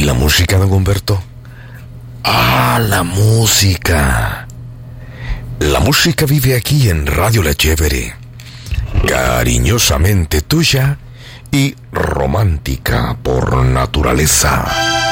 ¿Y la música, don Humberto? Ah, la música. La música vive aquí en Radio La Chévere. Cariñosamente tuya y romántica por naturaleza.